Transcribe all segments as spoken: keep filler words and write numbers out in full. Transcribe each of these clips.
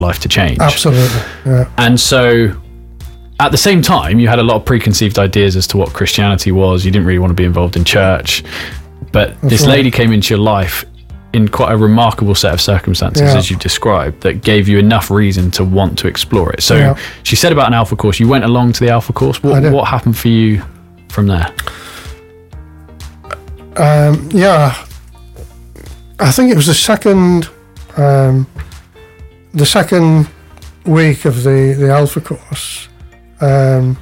life to change. Absolutely, yeah. And so at the same time, you had a lot of preconceived ideas as to what Christianity was. You didn't really want to be involved in church. But That's this right. lady came into your life in quite a remarkable set of circumstances, Yeah. as you've described, that gave you enough reason to want to explore it. So Yeah. she said about an Alpha course. You went along to the Alpha course. I What, did. what happened for you from there? Um, yeah, I think it was the second, um, the second week of the, the Alpha course. Um,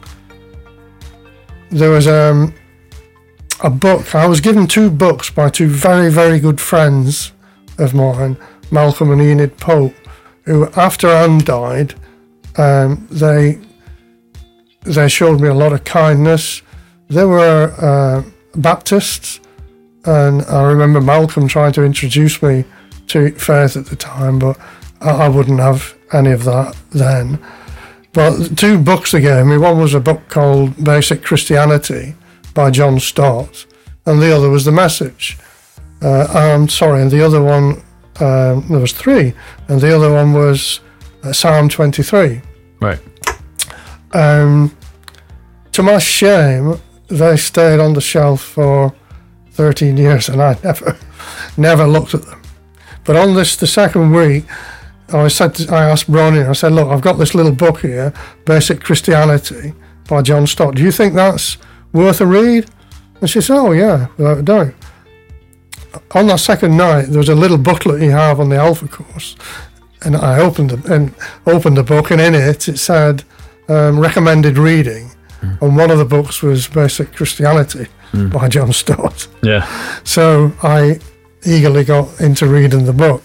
there was um, a book. I was given two books by two very, very good friends of mine, Malcolm and Enid Pope, who, after Anne died, um, they they showed me a lot of kindness. They were uh, Baptists, and I remember Malcolm trying to introduce me to faith at the time, but I, I wouldn't have any of that then. But the two books they gave me, one was a book called Basic Christianity by John Stott, and the other was The Message. Uh, I'm sorry, and the other one, um, there was three, and the other one was uh, Psalm twenty-three. Right. Um, to my shame, they stayed on the shelf for thirteen years, and I never, never looked at them. But on this, the second week, I said, to, I asked Bronnie, I said, look, I've got this little book here, Basic Christianity by John Stott. Do you think that's worth a read? And she said, oh yeah, without a doubt. On that second night, there was a little booklet you have on the Alpha course, and I opened it and opened the book, and in it it said um, recommended reading, mm. and one of the books was Basic Christianity mm. by John Stott. Yeah. So I eagerly got into reading the book.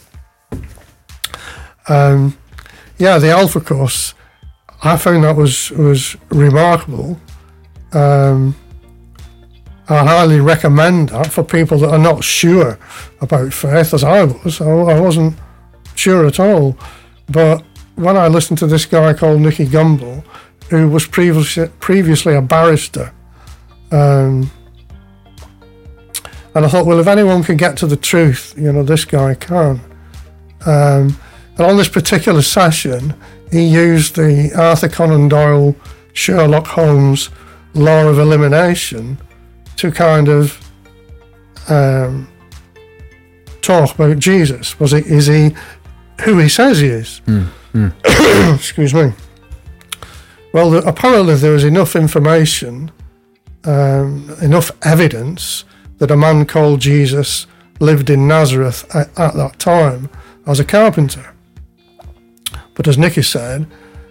Um, yeah, the Alpha course, I found that was was remarkable. Um, I highly recommend that for people that are not sure about faith, as I was. I, I wasn't sure at all. But when I listened to this guy called Nicky Gumbel, who was previously, previously a barrister, um, and I thought, well, if anyone can get to the truth, you know, this guy can. Um, and on this particular session, he used the Arthur Conan Doyle, Sherlock Holmes law of elimination to kind of um, talk about Jesus. Was he, is he who he says he is? Mm, mm. Excuse me. Well, the, apparently there was enough information, um, enough evidence that a man called Jesus lived in Nazareth at, at that time as a carpenter. But as Nicky said,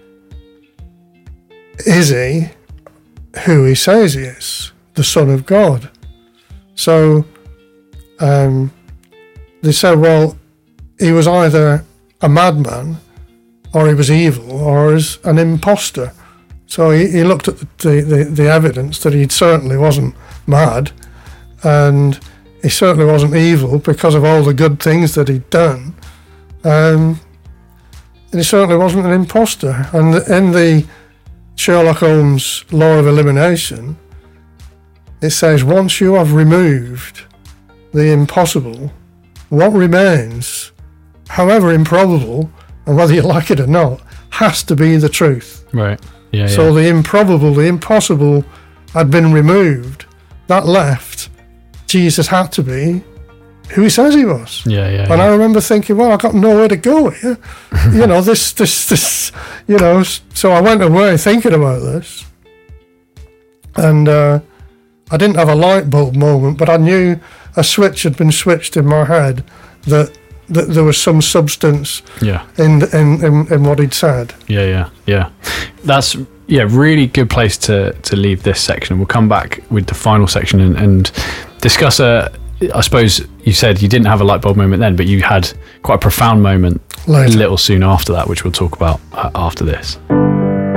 is he who he says he is? The Son of God. So um, they said, well, he was either a madman, or he was evil, or is an imposter. So he, he looked at the, the, the evidence that he certainly wasn't mad, and he certainly wasn't evil because of all the good things that he'd done. Um, and he certainly wasn't an imposter. And in the Sherlock Holmes law of elimination, it says, once you have removed the impossible, what remains, however improbable, and whether you like it or not, has to be the truth. Right. Yeah. So yeah. the improbable, the impossible had been removed. That left, Jesus had to be who he says he was. Yeah, yeah. And yeah. I remember thinking, well, I've got nowhere to go here. you know, this, this, this, you know, so I went away thinking about this. And uh, I didn't have a light bulb moment, but I knew a switch had been switched in my head that that there was some substance yeah. in, in in in what he'd said. Yeah, yeah, yeah. That's yeah, really good place to to leave this section. We'll come back with the final section and, and discuss a. I suppose you said you didn't have a light bulb moment then, but you had quite a profound moment Later. a little soon after that, which we'll talk about uh, after this.